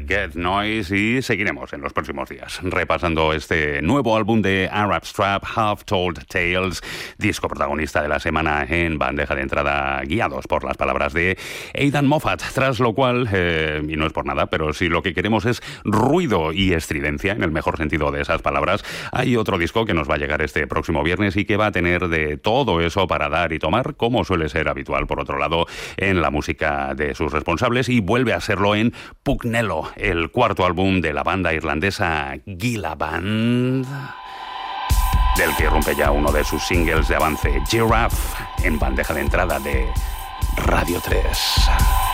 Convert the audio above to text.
Get Noise, y seguiremos en los próximos días repasando este nuevo álbum de Arab Strap, Half Told Tales, disco protagonista de la semana en bandeja de entrada, guiados por las palabras de Aidan Moffat, tras lo cual, y no es por nada, pero si lo que queremos es ruido y estridencia, en el mejor sentido de esas palabras, hay otro disco que nos va a llegar este próximo viernes y que va a tener de todo eso para dar y tomar, como suele ser habitual, por otro lado, en la música de sus responsables, y vuelve a serlo en Pugnelo, el cuarto álbum de la banda irlandesa Gila Band, del que irrumpe ya uno de sus singles de avance, Giraffe, en bandeja de entrada de Radio 3.